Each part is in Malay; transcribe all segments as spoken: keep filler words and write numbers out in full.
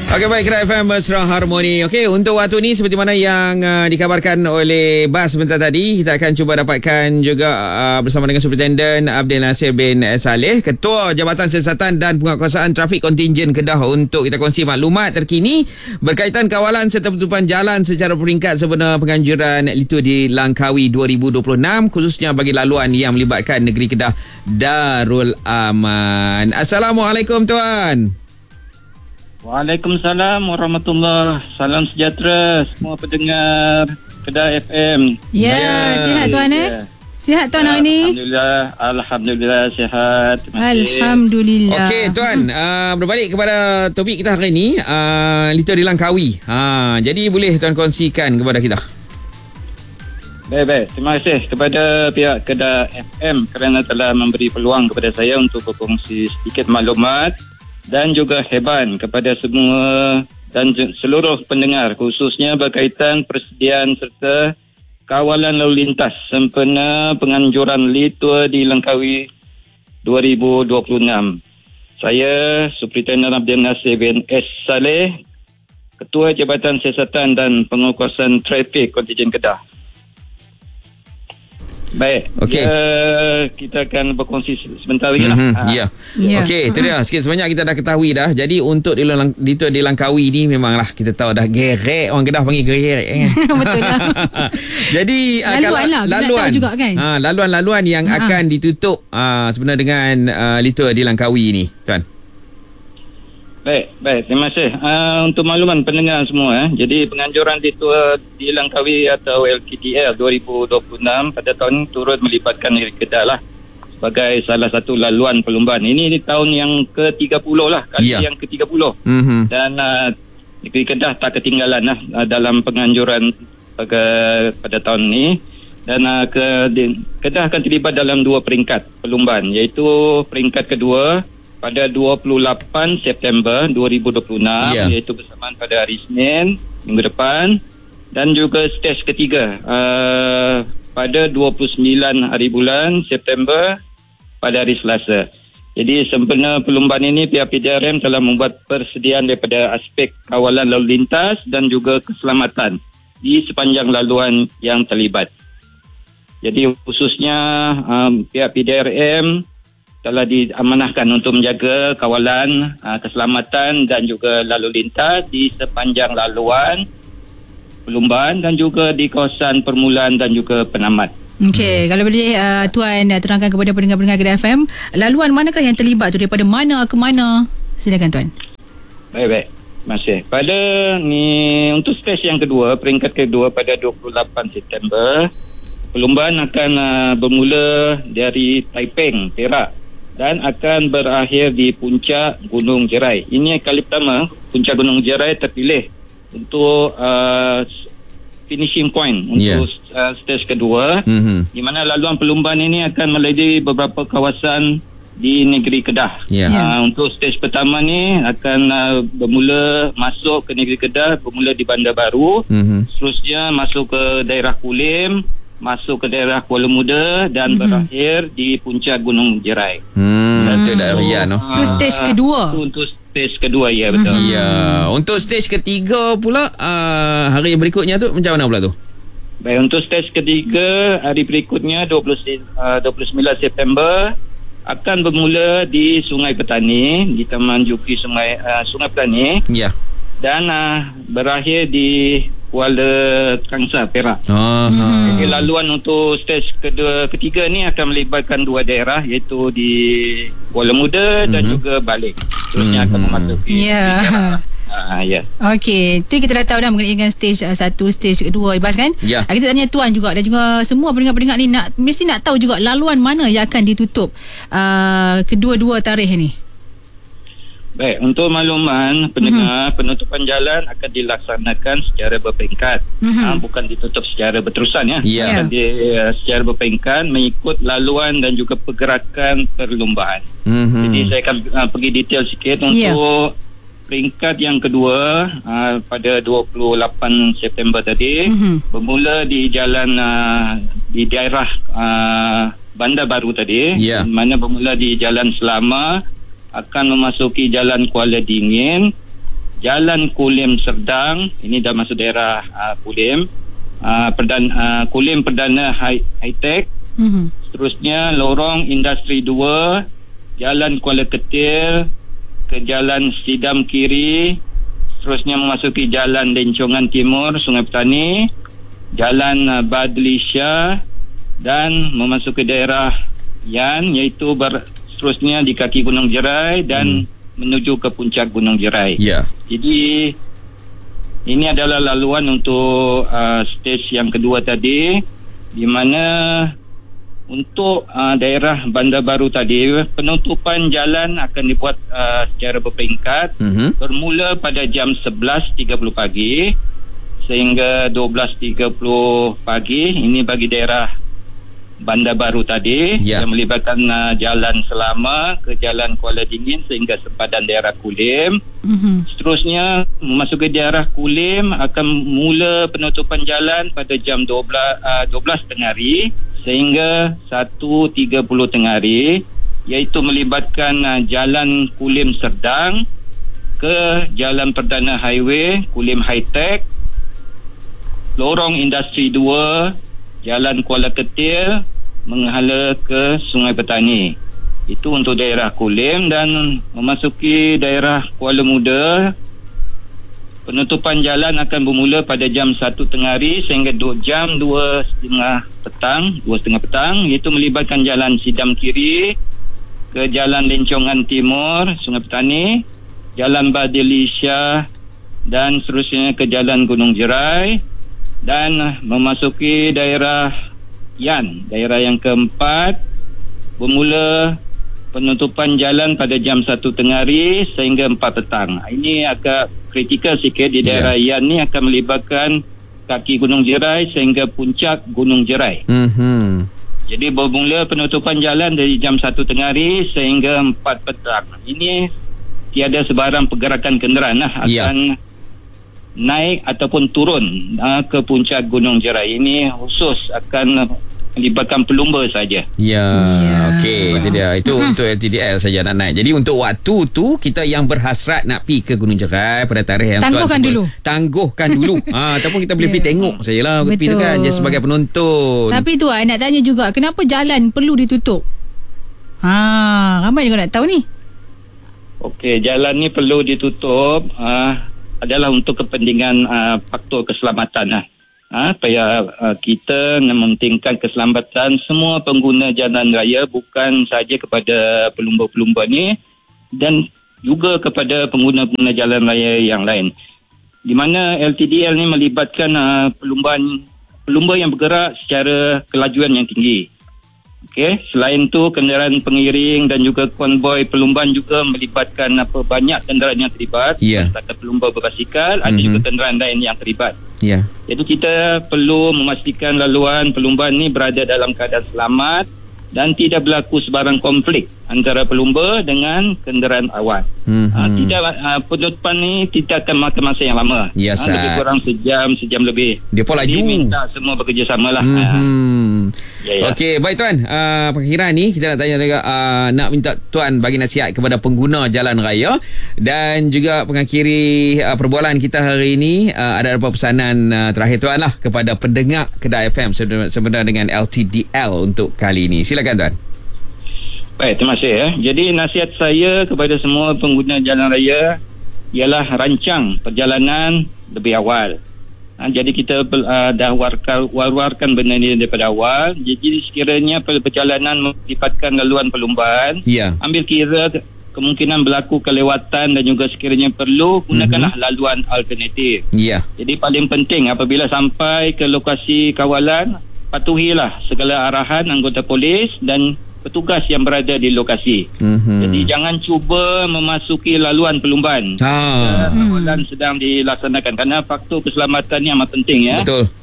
Okey, baik, Gerak F M Mesra Harmoni. Okey, untuk waktu ni seperti mana yang uh, dikabarkan oleh Bas sebentar tadi, kita akan cuba dapatkan juga uh, bersama dengan Superintendent Abdul Nasir bin Saleh, Ketua Jabatan Siasatan dan Penguatkuasaan Trafik Kontingen Kedah, untuk kita kongsi maklumat terkini berkaitan kawalan serta penutupan jalan secara peringkat sempena penganjuran Litur di Langkawi dua ribu dua puluh enam, khususnya bagi laluan yang melibatkan negeri Kedah Darul Aman. Assalamualaikum tuan. Waalaikumsalam warahmatullahi. Salam sejahtera semua pendengar Kedah F M. Ya, yeah, sihat tuan eh? Ya. Sihat tuan hari ni? Alhamdulillah, alhamdulillah sihat. Alhamdulillah. Okey tuan, uh, berbalik kepada topik kita hari ini, uh, Litur di Langkawi. Ha, jadi boleh tuan kongsikan kepada kita? Baik, baik. Terima kasih kepada pihak Kedah F M kerana telah memberi peluang kepada saya untuk berkongsi sedikit maklumat, dan juga heban kepada semua dan seluruh pendengar, khususnya berkaitan persediaan serta kawalan lalu lintas sempena penganjuran Litur di Langkawi dua ribu dua puluh enam. Saya Superintendent Abdul Nasir bin Saleh, Ketua Jabatan Siasatan dan Penguatkuasaan Trafik Kontingen Kedah. Baik, okay. Ya, kita akan berkongsi sebentar lagi lah. Mm-hmm, ha. Ya. Yeah. Okey, itu dia. Sikit sebanyak kita dah ketahui dah. Jadi untuk di, Lang- di, di Langkawi ni memanglah kita tahu dah gerek, orang Kedah panggil gerek kan. Betul lah. Jadi uh, laluan kalau lah, laluan juga kan. Ha, laluan-laluan yang ha. akan ditutup uh, sebenarnya dengan uh, Litur di Langkawi ni, tuan. Baik, baik. Terima kasih. Uh, untuk makluman pendengar semua, eh. Jadi penganjuran Litur di Langkawi atau L K D L dua ribu dua puluh enam pada tahun ini turut melibatkan negeri Kedah lah sebagai salah satu laluan perlumbaan. Ini di tahun yang ke tiga puluh lah, kali yeah. yang ke tiga puluh. Mm-hmm. Dan uh, negeri Kedah tak ketinggalan lah uh, dalam penganjuran pada, pada tahun ini. Dan uh, ke, di, Kedah akan terlibat dalam dua peringkat perlumbaan, iaitu peringkat kedua pada dua puluh lapan September dua ribu dua puluh enam, yeah. iaitu bersamaan pada hari Isnin minggu depan, dan juga stage ketiga uh, pada dua puluh sembilan hari bulan September pada hari Selasa. Jadi sempena perlumbaan ini, pihak P D R M telah membuat persediaan daripada aspek kawalan lalu lintas dan juga keselamatan di sepanjang laluan yang terlibat. Jadi khususnya um, pihak P D R M telah diamanahkan untuk menjaga kawalan uh, keselamatan dan juga lalu lintas di sepanjang laluan perlumbaan dan juga di kawasan permulaan dan juga penamat. Okey, hmm. kalau boleh uh, tuan uh, terangkan kepada pendengar-pendengar Kedah F M, laluan manakah yang terlibat tu, daripada mana ke mana? Silakan tuan. Baik, baik. Terima kasih. Pada ni untuk stage yang kedua, peringkat kedua pada dua puluh lapan September, perlumbaan akan uh, bermula dari Taiping, Perak, dan akan berakhir di puncak Gunung Jerai. Ini kali pertama puncak Gunung Jerai terpilih untuk uh, finishing point untuk yeah. uh, stage kedua, mm-hmm. di mana laluan perlumbaan ini akan melalui beberapa kawasan di negeri Kedah. Yeah. Uh, untuk stage pertama ni akan uh, bermula masuk ke negeri Kedah, bermula di Bandar Baru, mm-hmm. seterusnya masuk ke daerah Kulim, masuk ke daerah Kuala Muda dan mm-hmm. berakhir di puncak Gunung Jerai. Hmm, itu dah Rian. Itu stage kedua. Untuk stage kedua, ya betul. Mm-hmm. Ya, untuk stage ketiga pula uh, hari berikutnya tu macam mana pula tu? Baik, untuk stage ketiga hari berikutnya dua puluh sembilan September akan bermula di Sungai Petani, di Taman Jufri Sungai uh, Sungai Petani. Ya. Yeah. Dan uh, berakhir di Kuala Kangsar, Perak. Oh, hmm. Jadi laluan untuk stage kedua, ketiga ni akan melibatkan dua daerah, iaitu di Kuala Muda hmm. dan juga Balik. Terusnya hmm. akan memasuki. Ya. Yeah. Ah, ya. Okey, tu kita dah tahu dah mengenai dengan stage uh, satu, stage kedua, Ibas kan? Ya. Yeah. Kita tanya tuan juga dan juga semua pendengar-pendengar ni nak mesti nak tahu juga laluan mana yang akan ditutup uh, kedua-dua tarikh ni. Baik, untuk makluman pendengar, mm-hmm. penutupan jalan akan dilaksanakan secara berperingkat. Mm-hmm. Ha, bukan ditutup secara berterusan ya. Yeah. Akan di, uh, secara berperingkat mengikut laluan dan juga pergerakan perlumbaan. Mm-hmm. Jadi saya akan uh, pergi detail sikit untuk yeah. peringkat yang kedua uh, pada dua puluh lapan September tadi, mm-hmm. bermula di jalan uh, di daerah uh, Bandar Baru tadi, yeah. mana bermula di Jalan Selama, akan memasuki Jalan Kuala Dingin Jalan Kulim Serdang, ini dah masuk daerah uh, Kulim. Uh, Perdana, uh, Kulim Perdana High, High Tech. Mm-hmm. Seterusnya lorong Industri dua, Jalan Kuala Ketil ke Jalan Sidam Kiri. Seterusnya memasuki Jalan Lencongan Timur, Sungai Petani, Jalan uh, Badlisha dan memasuki daerah Yan, iaitu ber, seterusnya di kaki Gunung Jerai dan hmm. menuju ke puncak Gunung Jerai. Yeah. Jadi ini adalah laluan untuk uh, stage yang kedua tadi, di mana untuk uh, daerah Bandar Baru tadi penutupan jalan akan dibuat uh, secara berperingkat, mm-hmm. bermula pada jam sebelas tiga puluh pagi sehingga dua belas tiga puluh pagi. Ini bagi daerah Bandar Baru tadi, yeah. yang melibatkan uh, Jalan Selama ke Jalan Kuala Dingin sehingga sempadan daerah Kulim. Mm-hmm. Seterusnya memasuki daerah Kulim akan mula penutupan jalan pada jam dua belas, uh, dua belas tengah hari sehingga satu tiga puluh tengah hari, iaitu melibatkan uh, Jalan Kulim Serdang ke Jalan Perdana Highway Kulim High Tech, lorong Industri dua, Jalan Kuala Ketil menghala ke Sungai Petani. Itu untuk daerah Kulim. Dan memasuki daerah Kuala Muda, penutupan jalan akan bermula pada jam satu tengah hari sehingga jam dua setengah petang, dua setengah petang, iaitu melibatkan Jalan Sidam Kiri ke Jalan Lencongan Timur, Sungai Petani, Jalan Badilisha dan seterusnya ke Jalan Gunung Jerai. Dan memasuki daerah Yan, daerah yang keempat, bermula penutupan jalan pada jam satu tengah hari sehingga empat petang. Ini agak kritikal sikit di daerah yeah. Yan ni akan melibatkan kaki Gunung Jerai sehingga puncak Gunung Jerai. Mm-hmm. Jadi bermula penutupan jalan dari jam satu tengah hari sehingga empat petang. Ini tiada sebarang pergerakan kenderaan lah, akan yeah. naik ataupun turun uh, ke puncak Gunung Jerai. Ini khusus akan melibatkan pelumba saja. Ya, yeah. Okey, itu dia. Itu uh-huh. untuk L T D L saja nak naik. Jadi untuk waktu tu kita yang berhasrat nak pergi ke Gunung Jerai pada tarikh yang tangguhkan tuan dulu. Tangguhkan dulu. ha, ataupun kita boleh yeah. pergi tengok sajalah, pergi tu kan just sebagai penonton. Tapi tu nak tanya juga, kenapa jalan perlu ditutup? Ha, ramai juga nak tahu ni. Okey, jalan ni perlu ditutup uh, adalah untuk kepentingan uh, faktor keselamatan lah. Ha, supaya uh, kita mementingkan keselamatan semua pengguna jalan raya, bukan saja kepada pelumba-pelumba ni dan juga kepada pengguna-pengguna jalan raya yang lain. Di mana L T D L ni melibatkan uh, pelumban pelumba yang bergerak secara kelajuan yang tinggi. Okey, selain tu kenderaan pengiring dan juga konvoi pelumban juga melibatkan apa banyak kenderaan yang terlibat. Yeah. Setakat pelumba berbasikal, mm-hmm. ada juga kenderaan lain yang terlibat. Yeah. Jadi kita perlu memastikan laluan pelumban ni berada dalam keadaan selamat dan tidak berlaku sebarang konflik antara pelumba dengan kenderaan awam. Mm-hmm. Ha, tidak ha, penutupan ni tidak akan makan masa yang lama. Yes, ha, lebih kurang sejam, sejam lebih. Dia pun laju. Jadi minta semua bekerjasama lah. Mm-hmm. Ya, ya. Okey, baik tuan. Uh, perkiraan ni kita nak tanya juga, uh, nak minta tuan bagi nasihat kepada pengguna jalan raya dan juga pengakhiri uh, perbualan kita hari ini. Uh, ada apa pesanan uh, terakhir tuan lah kepada pendengar Kedah F M sebenarnya dengan L T D L untuk kali ini. Silakan tuan. Baik, terima kasih. Eh. Jadi nasihat saya kepada semua pengguna jalan raya ialah rancang perjalanan lebih awal. Ha, jadi kita uh, dah warkan, war-warkan benda ini daripada awal. Jadi sekiranya perjalanan melibatkan laluan pelumban, yeah. ambil kira kemungkinan berlaku kelewatan dan juga sekiranya perlu, gunakanlah mm-hmm. laluan alternatif. Yeah. Jadi paling penting apabila sampai ke lokasi kawalan, patuhilah segala arahan anggota polis dan petugas yang berada di lokasi. Mm-hmm. Jadi jangan cuba memasuki laluan pelumban. Ah. Kawalan sedang dilaksanakan kerana faktor keselamatan yang amat penting ya. Betul.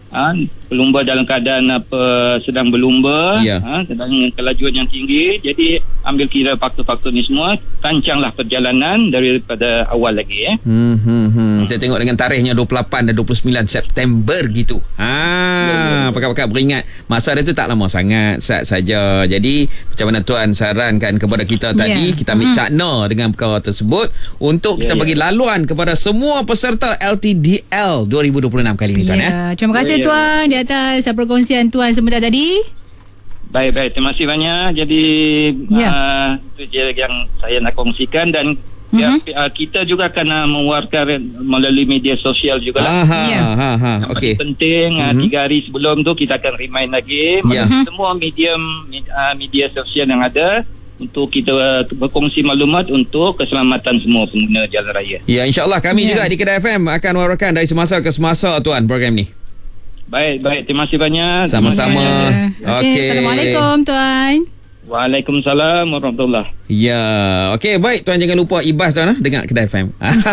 Ha, pelumba dalam keadaan apa sedang berlumba, Ya. ha, sedang kelajuan yang tinggi. Jadi ambil kira faktor-faktor ni semua, rancanglah perjalanan daripada awal lagi. Eh. Hmm, hmm, hmm. Kita tengok dengan tarikhnya dua puluh lapan dan dua puluh sembilan September gitu. Ha, pakat-pakat beringat. Masa dia tu tak lama sangat, saat saja. Jadi macam mana tuan sarankan kepada kita Ya. tadi, kita ambil Hmm. cakna dengan perkara tersebut untuk kita Ya, ya. bagi laluan kepada semua peserta L T D L dua ribu dua puluh enam kali ni tuan. Ya, Eh. terima kasih Ya, ya. tuan di atas perkongsian tuan sebentar tadi. Baik-baik, terima kasih banyak. Jadi Ya. uh, itu je yang saya nak kongsikan dan Mhm. ya, uh, kita juga akan uh, mengeluarkan melalui media sosial juga lah. Aha, Ya. ha, ha. Yang Okey. paling penting uh, Mhm. tiga hari sebelum tu kita akan remind lagi Ya. pada semua medium uh, media sosial yang ada untuk kita uh, berkongsi maklumat untuk keselamatan semua pengguna jalan raya. Ya, insya-Allah kami Ya. juga di Kedah F M akan wawarkan dari semasa ke semasa tuan program ni. Baik, baik. Terima kasih banyak. Sama-sama. Ya. Okey, Okey. Assalamualaikum tuan. Waalaikumsalam warahmatullahi. Ya, okey, baik tuan, jangan lupa ibas tuan ah dengar Kedah F M.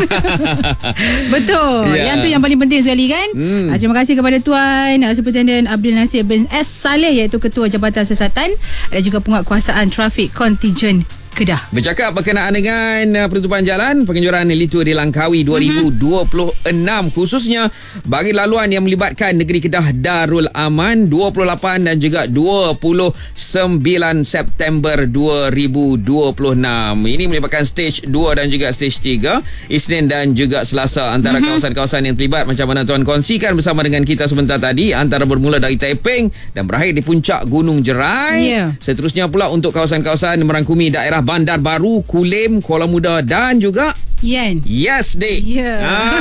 Betul. Ya. Yang tu yang paling penting sekali kan. Hmm. Ah, terima kasih kepada Tuan uh, Superintendent Abdul Nasir bin S Saleh, iaitu Ketua Jabatan Siasatan dan juga Penguatkuasaan Trafik Kontijen Kedah. Bercakap berkenaan dengan uh, penutupan jalan, penganjuran Litur di Langkawi dua ribu dua puluh enam mm-hmm. khususnya bagi laluan yang melibatkan negeri Kedah Darul Aman dua puluh lapan dan juga dua puluh sembilan September dua ribu dua puluh enam. Ini melibatkan stage dua dan juga stage tiga, Isnin dan juga Selasa. Antara mm-hmm. kawasan-kawasan yang terlibat macam mana tuan kongsikan bersama dengan kita sebentar tadi, antara bermula dari Taiping dan berakhir di puncak Gunung Jerai. Ya. Seterusnya pula untuk kawasan-kawasan merangkumi daerah Bandar Baru, Kulim, Kuala Muda dan juga Yan. Yes, Dik. Ya.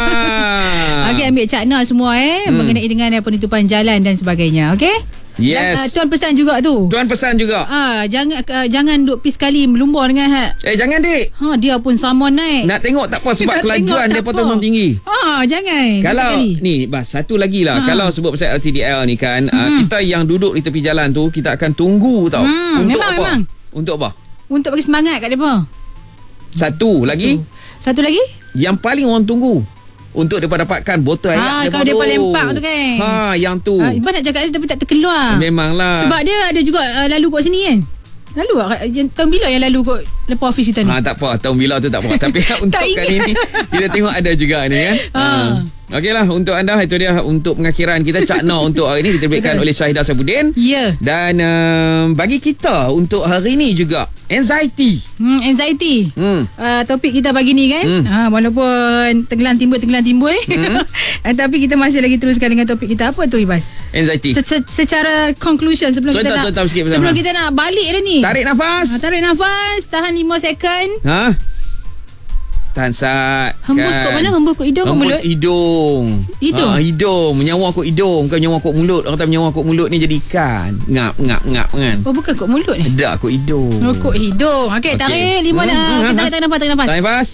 Ah. Okey, ambil cakna semua eh hmm. mengenai dengan uh, penutupan jalan dan sebagainya. Okey? Yes. Dan, uh, tuan pesan juga tu. Tuan pesan juga. Ah, jangan uh, jangan duk pi sekali melumba dengan hat. Eh, jangan, Dik. Ha, dia pun sama naik. Nak tengok tak apa sebab Nak kelajuan tengok dia tak potong apa. tinggi. Ha, jangan. Kalau sekali. ni bas satu lagi lah, Ha. kalau sebut pasal L T D L ni kan, Hmm. uh, kita yang duduk di tepi jalan tu kita akan tunggu tau. Hmm, Untuk memang, apa? memang. Untuk apa? Untuk bagi semangat kat depa. Satu lagi Satu lagi? yang paling orang tunggu untuk depa dapatkan botol air. Ah, depa kalau depa tu. lempak tu kan. Ha, yang tu. Ha, Iban nak cakap tapi tak terkeluar. Memanglah. Sebab dia ada juga uh, lalu kat sini kan. Lalu kat tahun bila yang lalu kat lepas office kita ni? Ha, tak apa, tahun bila tu tak apa. Tapi untuk Tak kali ni kita tengok ada juga ni kan. Ha. Okeylah, untuk anda itu dia untuk pengakhiran kita cakna untuk hari ini diterbitkan oleh Syahidah Saifuddin. Ya. Dan uh, bagi kita untuk hari ini juga anxiety. Hmm, anxiety. Hmm. Uh, topik kita pagi ni kan. Hmm. Ha, walaupun tenggelam timbul tenggelam timbul hmm. tapi kita masih lagi teruskan dengan topik kita. Apa tu Ibas? Anxiety. Se- se- secara conclusion sebelum Contoh, kita nak contoh sikit bersama. sebelum kita nak balik dah ni. Tarik nafas. Ha, tarik nafas, tahan lima second. Ha? Tahan sat. Hembus kan. kat mana? Hembus kat hidung ke Hembus mulut? hidung. Hidung? Ha, hidung. Menyawa kot hidung. Bukan menyawa kot mulut. Orang kata menyawa kot mulut ni jadi ikan. Ngap, ngap, ngap kan. Oh, bukan kot mulut ni. Ada kot hidung. Oh, kot hidung. Okey, Okey. tarik lima Hmm, dah. hmm, Kita hmm. tarik tarik nafas, tarik nafas. Tarik nafas.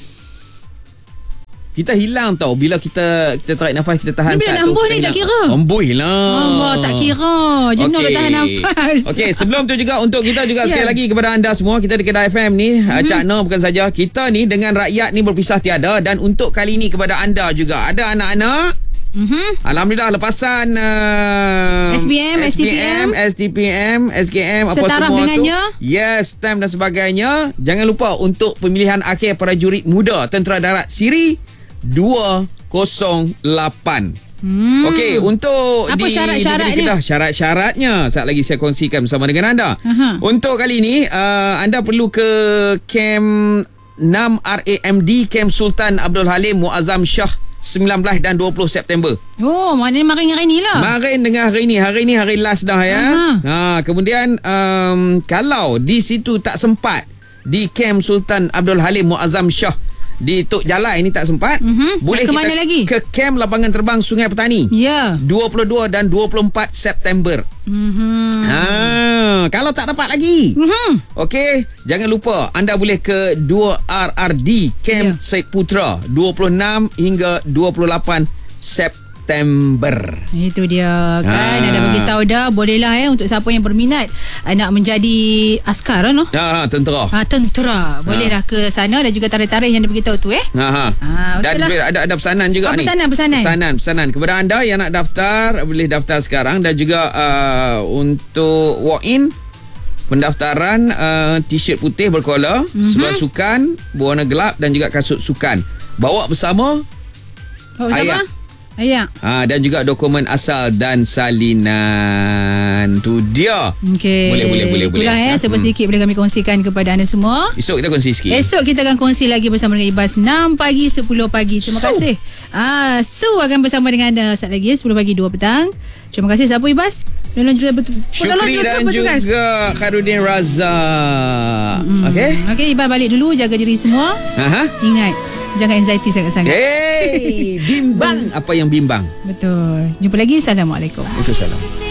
Kita hilang tau bila kita kita tarik nafas, kita tahan Ni bila nak satu hembus ni setengah. tak kira? Hembus lah. Allah, tak kira. Jenuh nak tahan nafas. Okey, sebelum tu juga untuk kita juga Ya. sekali lagi kepada anda semua, kita di Kedah F M ni, mm-hmm. cakna bukan saja kita ni dengan rakyat ni berpisah tiada, dan untuk kali ni kepada anda juga ada anak-anak. Mhm. Alhamdulillah lepasan uh, S B M, S B M, S D P M, S K M, apa Setaraf semua dengannya. tu. Yes, stamp dan sebagainya. Jangan lupa untuk pemilihan akhir prajurit muda Tentera Darat Siri dua kosong lapan. Hmm. Okey, untuk Apa di syarat-syaratnya? di Kedah, syarat-syaratnya saat lagi saya kongsikan bersama dengan anda. Aha. Untuk kali ini uh, anda perlu ke Kem enam R A M D Kem Sultan Abdul Halim Muazzam Shah sembilan belas dan dua puluh September. Oh, maknanya marin hari ni lah. Marin dengan hari ni. Hari ni hari last dah ya. Ha, kemudian um, kalau di situ tak sempat di Kem Sultan Abdul Halim Muazzam Shah di Tok Jalai ni tak sempat, Mhm. boleh Nak ke kita mana lagi? ke Kem Lapangan Terbang Sungai Petani. Ya. dua puluh dua dan dua puluh empat September. Mhm. Ha, kalau tak dapat lagi. Mhm. Okey, jangan lupa anda boleh ke dua R R D Camp Ya. Syed Putra dua puluh enam hingga dua puluh lapan September. September. Itu dia kan. Ha. Dah beritahu dah. Bolehlah eh untuk siapa yang berminat uh, nak menjadi askar no? Ha, ha, tentera. Ha, tentera. Boleh Ha. dah ke sana dan juga tarikh-tarikh yang dia beritahu tu eh. Ha, ha. Ha, Dan okey lah. ada ada pesanan juga Oh, ni. pesanan, pesanan. Pesanan, pesanan kepada anda yang nak daftar, boleh daftar sekarang. Dan juga uh, untuk walk in pendaftaran uh, t-shirt putih berkola, mm-hmm. seluar sukan berwarna gelap dan juga kasut sukan. Bawa bersama Oh, ayat. Ayat. Ha, dan juga dokumen asal dan salinan. Tu dia. Okey. Boleh, boleh, boleh, Itulah boleh. eh, sebab Hmm. sedikit boleh kami kongsikan kepada anda semua. Esok kita kongsi sikit. Esok kita akan kongsi lagi bersama dengan Ibas enam pagi sepuluh pagi. Terima So. kasih. Ah, Su akan bersama dengan anda saat lagi sepuluh pagi dua petang. Terima kasih siapa Ibas? Tolong juga betul. Syukri dan juga Khairudin Razak. Hmm. Okey. Okey, Ibas balik dulu, jaga diri semua. Aha. Ingat, jangan anxiety sangat-sangat. Hey, bimbang. Apa yang bimbang? Betul. Jumpa lagi. Assalamualaikum. Waalaikumsalam.